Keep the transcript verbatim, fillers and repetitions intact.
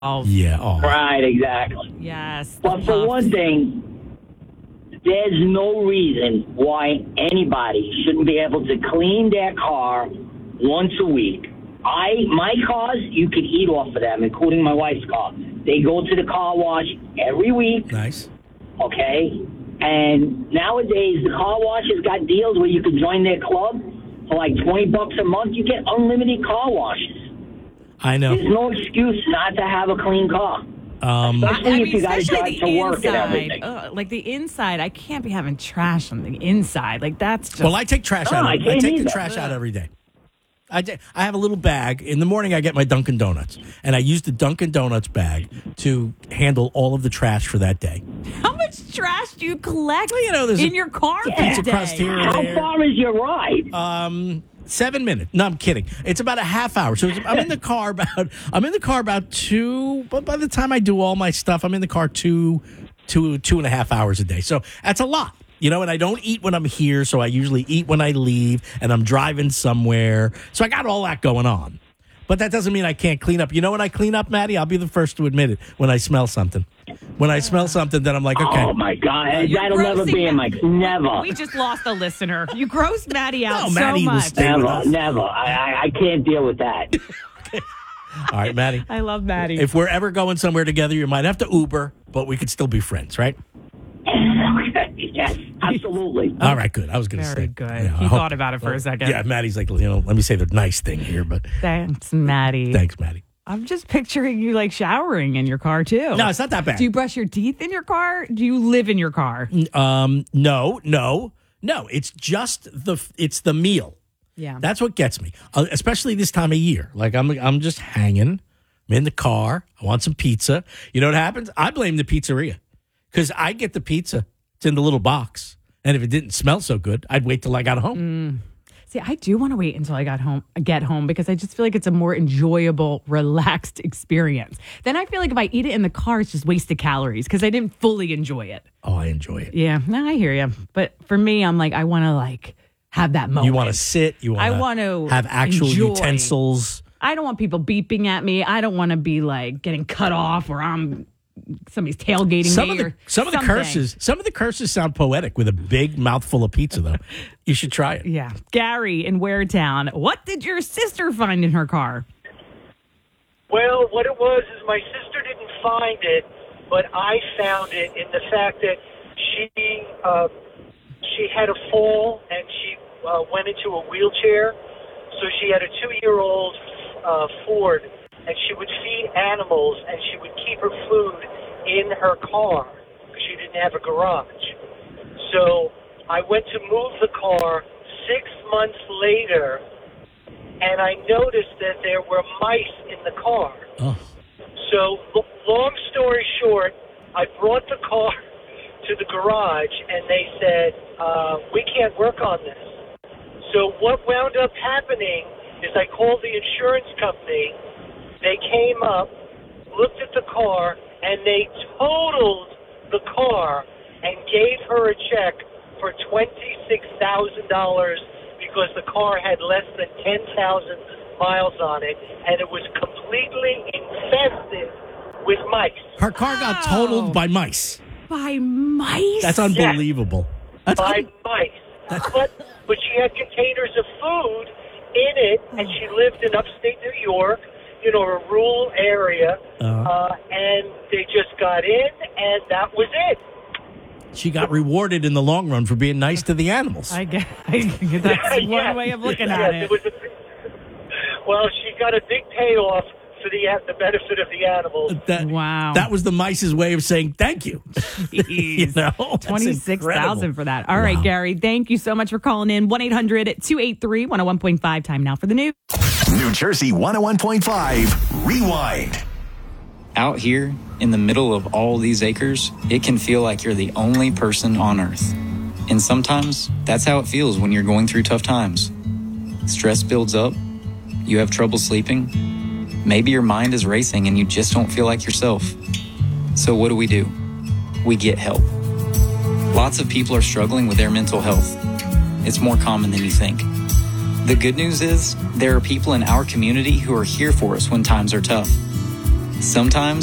Oh. Yeah. Oh. Right, exactly. Yes. But for one thing, there's no reason why anybody shouldn't be able to clean their car once a week. I my cars, you can eat off of them, including my wife's car. They go to the car wash every week. Nice. Okay? And nowadays, the car wash has got deals where you can join their club for like twenty bucks a month. You get unlimited car washes. I know. There's no excuse not to have a clean car. Um, Especially I if mean, you got to especially drive to the work and inside. everything. Ugh, like the inside, I can't be having trash on the inside. Like that's just. well, I take trash No, out. I I can't take the either. trash out every day. I, ta- I have a little bag. In the morning, I get my Dunkin' Donuts, and I use the Dunkin' Donuts bag to handle all of the trash for that day. How much trash do you collect Well, you know, there's in a your car? pizza per crust day? here and How there. far is your ride? Um, seven minutes. No, I'm kidding. It's about a half hour. So it's, I'm in the car about. I'm in the car about two. But by the time I do all my stuff, I'm in the car two, two, two and a half hours a day. So that's a lot. You know, and I don't eat when I'm here, so I usually eat when I leave, and I'm driving somewhere. So I got all that going on. But that doesn't mean I can't clean up. You know when I clean up, Maddie? I'll be the first to admit it. When I smell something. When I smell something, then I'm like, okay. Oh, my God. You're That'll never grossing be in my... Matt- Never. We just lost a listener. You grossed Maddie out No, so Maddie will much. stay with Never, us. never. I, I, I can't deal with that. All right, Maddie. I love Maddie. If we're ever going somewhere together, you might have to Uber, but we could still be friends, right? Okay, yes, absolutely. All right, good. I was going to say. Very good. Yeah, He I hope- thought about it for a second. Yeah, Maddie's like, you know, let me say the nice thing here, but Thanks, Maddie. thanks, Maddie. I'm just picturing you like showering in your car too. No, it's not that bad. Do you brush your teeth in your car? Do you live in your car? Um, no, no, no. It's just the it's the meal. Yeah. That's what gets me, uh, especially this time of year. Like I'm I'm just hanging. I'm in the car. I want some pizza. You know what happens? I blame the pizzeria because I get the pizza. It's in the little box, and if it didn't smell so good, I'd wait till I got home. Mm. See, I do want to wait until I got home, get home, because I just feel like it's a more enjoyable, relaxed experience. Then I feel like if I eat it in the car, it's just wasted calories because I didn't fully enjoy it. Oh, I enjoy it. Yeah, no, I hear you. But for me, I'm like, I want to like have that moment. You want to sit. You want. I want to have actual enjoy. utensils. I don't want people beeping at me. I don't want to be like getting cut off or I'm somebody's tailgating Some me of the or some of the something. curses. Some of the curses sound poetic with a big mouthful of pizza, though. You should try it. Yeah. Gary in Waretown, what did your sister find in her car? Well, what it was is my sister didn't find it, but I found it in the fact that she uh, she had a fall and she uh, went into a wheelchair. So she had a two-year-old uh, Ford, and she would feed animals, and she would keep her food in her car because she didn't have a garage. So I went to move the car six months later, and I noticed that there were mice in the car. Oh. So, l- long story short, I brought the car to the garage, and they said, uh, we can't work on this. So what wound up happening is I called the insurance company. They came up, looked at the car, and they totaled the car and gave her a check for twenty-six thousand dollars because the car had less than ten thousand miles on it, and it was completely infested with mice. Her car got Wow. totaled by mice. By mice? That's unbelievable. That's By un- mice. But, but she had containers of food in it, and she lived in upstate New York, you know, a rural area, Uh-huh. uh, and they just got in, and that was it. she got rewarded in the long run for being nice to the animals. I guess that's one Yes. way of looking Yes, at it. was a, well, she got a big payoff for the the benefit of the animals. That, Wow. That was the mice's way of saying thank you. you know? That's twenty-six thousand incredible. for that. All right, Wow. Gary, thank you so much for calling in. one eight hundred two eight three one oh one point five. Time now for the news. New Jersey one oh one point five. Rewind. Out here, in the middle of all these acres, it can feel like you're the only person on Earth. And sometimes, that's how it feels when you're going through tough times. Stress builds up, you have trouble sleeping, maybe your mind is racing and you just don't feel like yourself. So what do we do? We get help. Lots of people are struggling with their mental health. It's more common than you think. The good news is, there are people in our community who are here for us when times are tough. Sometimes